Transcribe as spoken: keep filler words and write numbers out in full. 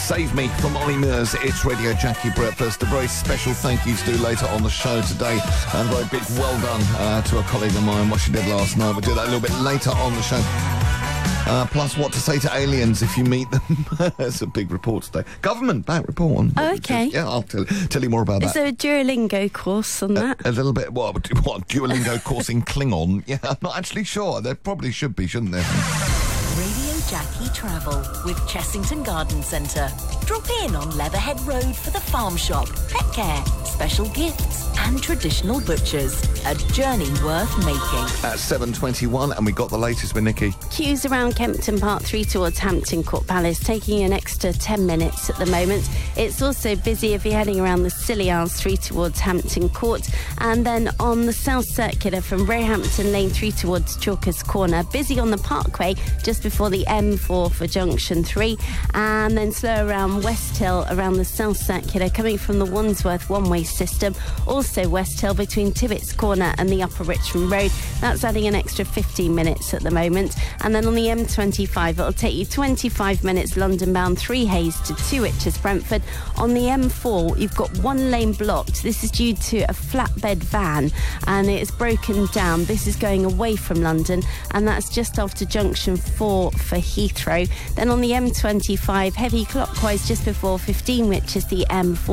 Save Me from Ollie Murs. It's Radio Jackie Breakfast. A very special thank yous to do later on the show today. And a very big well done uh, to a colleague of mine, what she did last night. We'll do that a little bit later on the show. Uh, plus, what to say to aliens if you meet them. It's a big report today. Government-backed report on... Oh, okay. Yeah, I'll tell, tell you more about Is that. Is there a Duolingo course on that? A, a little bit. What, what Duolingo course in Klingon? Yeah, I'm not actually sure. There probably should be, shouldn't there? Radio Jackie Travel with Chessington Garden Centre. Drop in on Leatherhead Road for the farm shop, pet care, special gifts and traditional butchers. A journey worth making. At seven twenty-one, and we got the latest with Nikki. Queues around Kempton Park three towards Hampton Court Palace, taking an extra ten minutes at the moment. It's also busy if you're heading around the Scilly Isles three towards Hampton Court. And then on the South Circular from Roehampton Lane three towards Chalkers Corner. Busy on the Parkway just before the M four for Junction three. And then slow around West Hill around the South Circular coming from the Wandsworth one-way system. Also West Hill between Tibbets Corner and the Upper Richmond Road. That's adding an extra fifteen minutes at the moment. And then on the M twenty-five, it'll take you twenty-five minutes London bound, three Hayes to two Itches Brentford. On the M four, you've got one lane blocked. This is due to a flatbed van and it's broken down. This is going away from London and that's just after Junction four for Heathrow. Then on the M twenty-five, heavy clockwise just before fifteen, which is the M four.